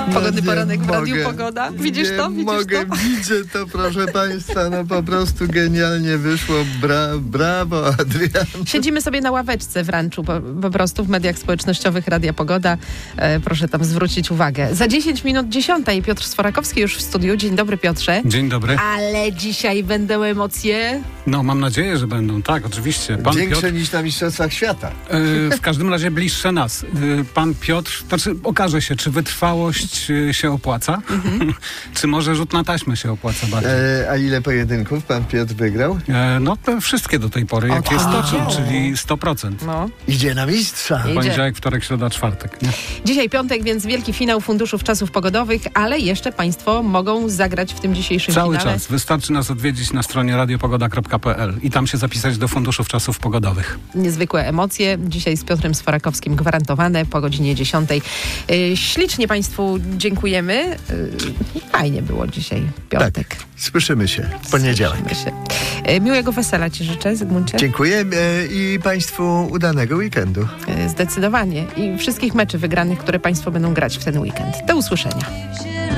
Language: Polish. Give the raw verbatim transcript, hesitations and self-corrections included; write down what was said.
Pogodny nie poranek w Radiu mogę. Pogoda. Widzisz nie to? Widzisz mogę, to? widzę to, proszę państwa, no po prostu genialnie wyszło. Bra, brawo, Adrian. Siedzimy sobie na ławeczce w ranczu, po, po prostu w mediach społecznościowych Radia Pogoda. E, proszę tam zwrócić uwagę. Za dziesięć minut dziesiątej Piotr Sforakowski już w studiu. Dzień dobry, Piotrze. Dzień dobry. Ale dzisiaj będą emocje. No, mam nadzieję, że będą. Tak, oczywiście. Pan Większe Piotr, niż na Mistrzostwach Świata. e, w każdym razie bliższe nas. E, pan Piotr, znaczy okaże się, czy wytrwałość e, się opłaca, Mhm. czy może rzut na taśmę się opłaca bardziej. E, a ile pojedynków pan Piotr wygrał? E, no, te wszystkie do tej pory, jakie O, stoczył, o. czyli sto procent. No. Idzie na mistrza. Idzie. Poniedziałek, wtorek, środa, czwartek. Nie? Dzisiaj piątek, więc wielki finał Funduszów Czasów Pogodowych, ale jeszcze państwo mogą zagrać w tym dzisiejszym Cały finale. czas. Wystarczy nas odwiedzić na stronie radiopogoda kropka p l i tam się zapisać do Funduszów Czasów Pogodowych. Niezwykłe emocje. Dzisiaj z Piotrem Sforakowskim gwarantowane po godzinie dziesiątej. Yy, ślicznie państwu dziękujemy. Yy, fajnie było dzisiaj, piątek. Tak, słyszymy się w poniedziałek. Słyszymy się. Yy, miłego wesela ci życzę, Zygmuncie. Dziękuję e, i państwu udanego weekendu. Yy, zdecydowanie. I wszystkich meczy wygranych, które państwo będą grać w ten weekend. Do usłyszenia.